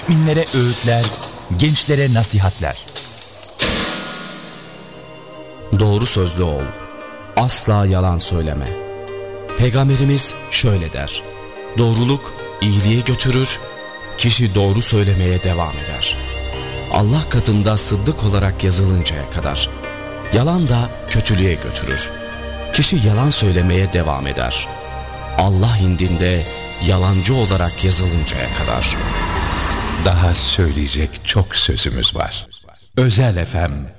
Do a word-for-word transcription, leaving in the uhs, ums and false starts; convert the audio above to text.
müminlere öğütler, gençlere nasihatler. Doğru sözlü ol, asla yalan söyleme. Peygamberimiz şöyle der: doğruluk iyiliğe götürür, kişi doğru söylemeye devam eder. Allah katında sıddık olarak yazılıncaya kadar. Yalan da kötülüğe götürür. Kişi yalan söylemeye devam eder. Allah indinde yalancı olarak yazılıncaya kadar. Daha söyleyecek çok sözümüz var. Özel F M